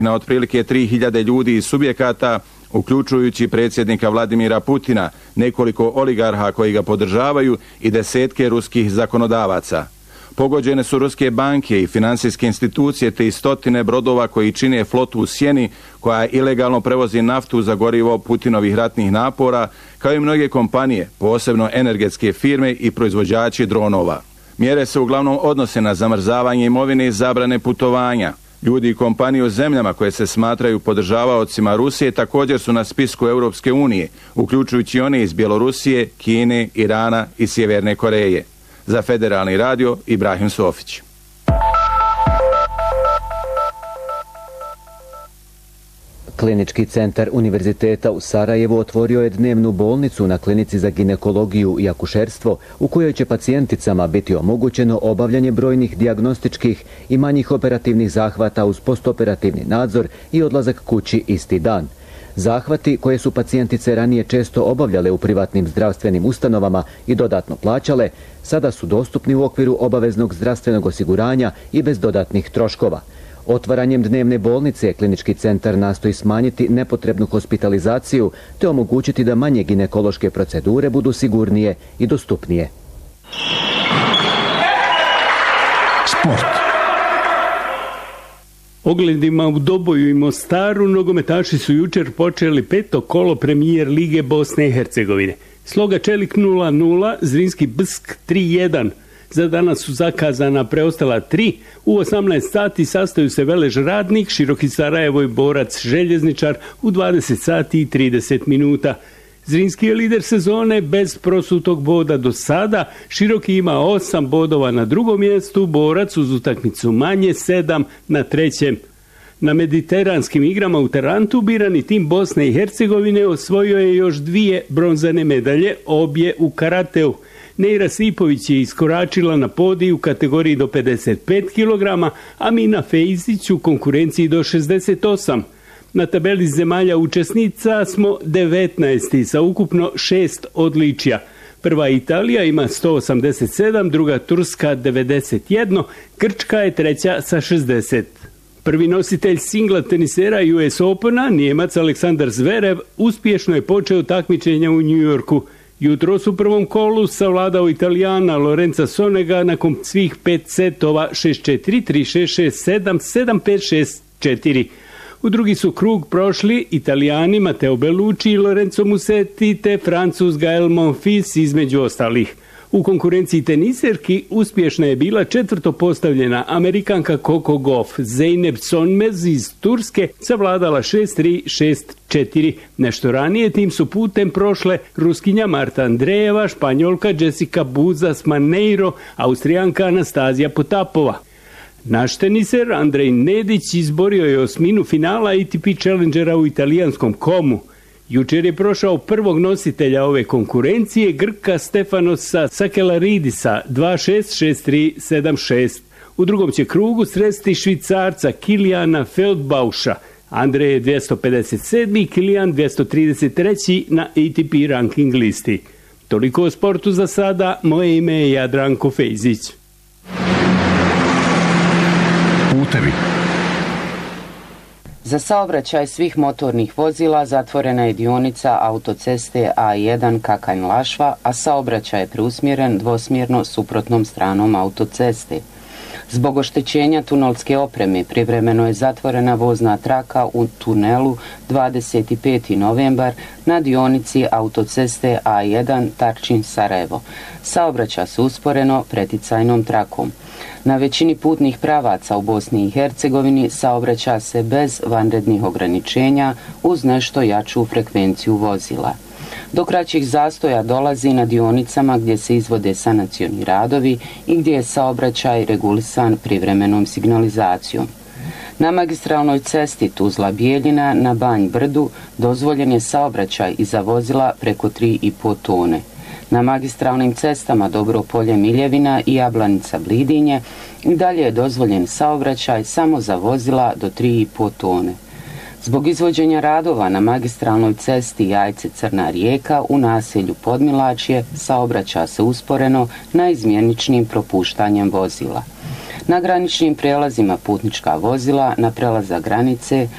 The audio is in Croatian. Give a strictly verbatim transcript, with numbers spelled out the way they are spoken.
na otprilike tri hiljade ljudi i subjekata, uključujući predsjednika Vladimira Putina, nekoliko oligarha koji ga podržavaju i desetke ruskih zakonodavaca. Pogođene su ruske banke i finansijske institucije te i stotine brodova koji čine flotu u sjeni koja ilegalno prevozi naftu za gorivo Putinovih ratnih napora, kao i mnoge kompanije, posebno energetske firme i proizvođači dronova. Mjere se uglavnom odnose na zamrzavanje imovine i zabrane putovanja. Ljudi i kompanije u zemljama koje se smatraju podržavaocima Rusije također su na spisku Europske unije, uključujući one iz Bjelorusije, Kine, Irana i Sjeverne Koreje. Za Federalni radio, Ibrahim Sofić. Klinički centar Univerziteta u Sarajevu otvorio je dnevnu bolnicu na klinici za ginekologiju i akušerstvo, u kojoj će pacijenticama biti omogućeno obavljanje brojnih dijagnostičkih i manjih operativnih zahvata uz postoperativni nadzor i odlazak kući isti dan. Zahvati koje su pacijentice ranije često obavljale u privatnim zdravstvenim ustanovama i dodatno plaćale, sada su dostupni u okviru obaveznog zdravstvenog osiguranja i bez dodatnih troškova. Otvaranjem dnevne bolnice klinički centar nastoji smanjiti nepotrebnu hospitalizaciju te omogućiti da manje ginekološke procedure budu sigurnije i dostupnije. Sport. Ogledima u Doboju i Mostaru nogometaši su jučer počeli peto kolo premijer Lige Bosne i Hercegovine. Sloga Čelik nula nula, Zrinski Bsk tri jedan. Za danas su zakazana preostala tri. U osamnaest sati sastaju se Velež Radnik, Široki Sarajevo i Borac Željezničar u dvadeset sati i trideset minuta. Zrinski je lider sezone bez prosutog boda do sada. Široki ima osam bodova na drugom mjestu, Borac uz utakmicu manje sedam na trećem. Na mediteranskim igrama u Tarantu birani tim Bosne i Hercegovine osvojio je još dvije bronzane medalje, obje u karateu. Neira Sipović je iskoračila na podij u kategoriji do pedeset pet kilograma, a Mina Fejzić u konkurenciji do šezdeset osam. Na tabeli zemalja učesnica smo devetnaesti sa ukupno šest odličja. Prva Italija ima sto osamdeset sedam, druga Turska devedeset jedan, Grčka je treća sa šezdeset. Prvi nositelj singla tenisera U S Opena, Nijemac Aleksandar Zverev, uspješno je počeo takmičenja u New Yorku. Jutros u prvom kolu savladao Italijana Lorenza Sonega nakon svih pet setova šest četiri, tri šest, šest sedam, sedam pet, šest četiri. U drugi su krug prošli Italijani Matteo Bellucci i Lorenzo Musetti te Francuz Gael Monfils između ostalih. U konkurenciji teniserki uspješna je bila četvrto postavljena Amerikanka Coco Gauff. Zeynep Sonmez iz Turske savladala šest tri, šest četiri. Nešto ranije tim su putem prošle Ruskinja Marta Andrejeva, Španjolka Jessica Buzas Maneiro, Austrijanka Anastazija Potapova. Naš teniser Andrej Nedić izborio je osminu finala A T P Challengera u italijanskom Komu. Jučer je prošao prvog nositelja ove konkurencije, Grka Stefanosa Sakelaridisa dva šest, šest tri, sedam šest. U drugom će krugu sresti Švicarca Kilijana Feldbauša. Andrej je dvjesto pedeset sedmi, Kilijan dvjesto trideset treći na A T P ranking listi. Toliko o sportu za sada, moje ime je Jadranko Fejzić. Putevi. Za saobraćaj svih motornih vozila zatvorena je dionica autoceste A jedan Kakanj-Lašva, a saobraćaj je preusmjeren dvosmjerno suprotnom stranom autoceste. Zbog oštećenja tunelske opreme privremeno je zatvorena vozna traka u tunelu dvadeset peti novembar na dionici autoceste A jedan Tarčin-Sarajevo. Saobraća se usporeno preticajnom trakom. Na većini putnih pravaca u Bosni i Hercegovini saobraća se bez vanrednih ograničenja uz nešto jaču frekvenciju vozila. Do kraćih zastoja dolazi na dionicama gdje se izvode sanacioni radovi i gdje je saobraćaj regulisan privremenom signalizacijom. Na magistralnoj cesti Tuzla-Bijeljina na Banj Brdu dozvoljen je saobraćaj i za vozila preko tri i po tone. Na magistralnim cestama Dobro Polje Miljevina i Jablanica Blidinje i dalje je dozvoljen saobraćaj samo za vozila do tri i po tone. Zbog izvođenja radova na magistralnoj cesti Jajce Crna Rijeka u naselju Podmilačje saobraća se usporeno na izmjeničnim propuštanjem vozila. Na graničnim prijelazima putnička vozila na prelazak granice